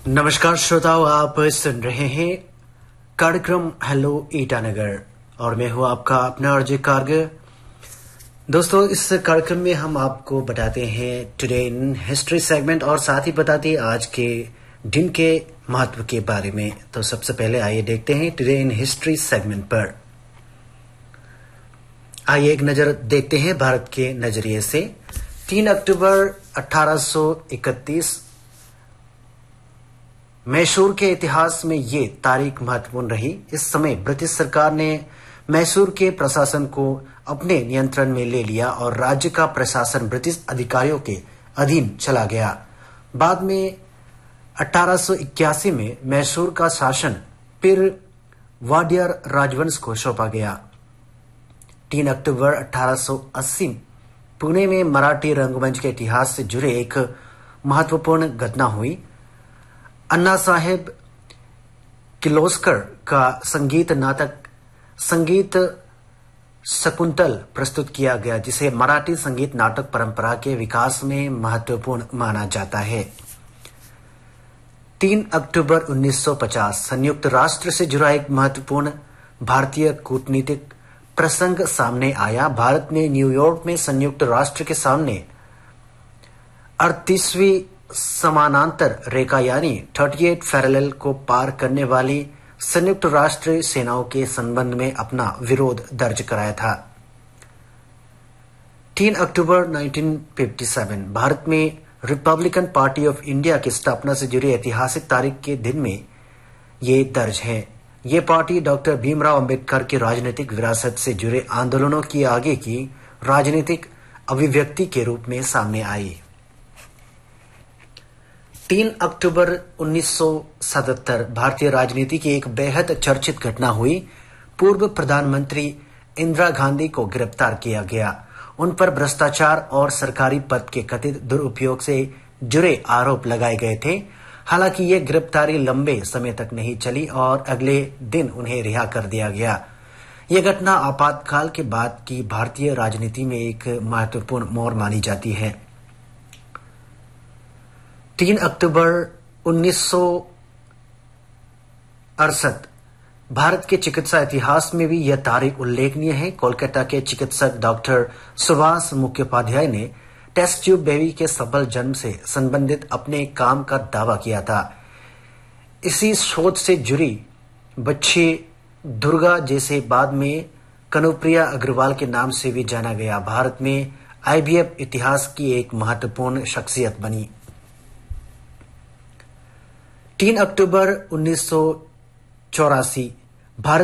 नमस्कार श्रोताओं, आप सुन रहे हैं कार्यक्रम हेलो ईटानगर और मैं हूं आपका अपना अर्जय कारगर। दोस्तों, इस कार्यक्रम में हम आपको बताते हैं टुडे इन हिस्ट्री सेगमेंट और साथ ही बताते हैं आज के दिन के महत्व के बारे में। तो सबसे पहले आइए देखते हैं टुडे इन हिस्ट्री सेगमेंट पर। आइए एक नजर देखते हैं भारत के नजरिए से। 3 अक्टूबर 1831 मैसूर के इतिहास में ये तारीख महत्वपूर्ण रही। इस समय ब्रिटिश सरकार ने मैसूर के प्रशासन को अपने नियंत्रण में ले लिया और राज्य का प्रशासन ब्रिटिश अधिकारियों के अधीन चला गया। बाद में 1881 में मैसूर का शासन फिर वाडियर राजवंश को सौंपा गया। 3 अक्टूबर 1880 पुणे में मराठी रंगमंच के इतिहास से जुड़े एक महत्वपूर्ण घटना हुई। अन्ना साहेब किर्लोस्कर का संगीत नाटक संगीत शकुंतल प्रस्तुत किया गया, जिसे मराठी संगीत नाटक परंपरा के विकास में महत्वपूर्ण माना जाता है। 3 अक्टूबर 1950 संयुक्त राष्ट्र से जुड़ा एक महत्वपूर्ण भारतीय कूटनीतिक प्रसंग सामने आया। भारत ने न्यूयॉर्क में संयुक्त राष्ट्र के सामने 38वीं समानांतर रेखा यानी 38 पैरेलल को पार करने वाली संयुक्त राष्ट्र सेनाओं के संबंध में अपना विरोध दर्ज कराया था। 3 अक्टूबर 1957 भारत में रिपब्लिकन पार्टी ऑफ इंडिया की स्थापना से जुड़ी ऐतिहासिक तारीख के दिन में ये दर्ज है। ये पार्टी डॉक्टर भीमराव अंबेडकर की राजनीतिक विरासत से जुड़े आंदोलनों की आगे की राजनीतिक अभिव्यक्ति के रूप में सामने आई। 3 अक्टूबर 1977 भारतीय राजनीति की एक बेहद चर्चित घटना हुई। पूर्व प्रधानमंत्री इंदिरा गांधी को गिरफ्तार किया गया। उन पर भ्रष्टाचार और सरकारी पद के कथित दुरुपयोग से जुड़े आरोप लगाए गए थे। हालांकि ये गिरफ्तारी लंबे समय तक नहीं चली और अगले दिन उन्हें रिहा कर दिया गया। यह घटना आपातकाल के बाद की भारतीय राजनीति में एक महत्वपूर्ण मोड़ मानी जाती है। 3 अक्टूबर 1968 भारत के चिकित्सा इतिहास में भी यह तारीख उल्लेखनीय है। कोलकाता के चिकित्सक डॉक्टर सुभाष मुखोपाध्याय ने टेस्ट ट्यूब बेबी के सफल जन्म से संबंधित अपने काम का दावा किया था। इसी शोध से जुड़ी बच्ची दुर्गा, जैसे बाद में कनुप्रिया अग्रवाल के नाम से भी जाना गया, भारत में आईवीएफ इतिहास की एक महत्वपूर्ण शख्सियत बनी। 3 अक्टूबर 1984